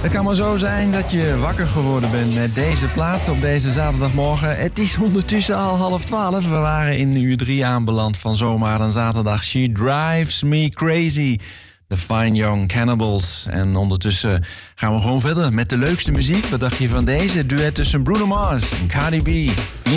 Het kan maar zo zijn dat je wakker geworden bent met deze plaat op deze zaterdagmorgen. Het is ondertussen al 11:30. We waren in uur 3 aanbeland van zomaar een zaterdag. She Drives Me Crazy. The Fine Young Cannibals. En ondertussen gaan we gewoon verder met de leukste muziek. Wat dacht je van deze duet tussen Bruno Mars en Cardi B?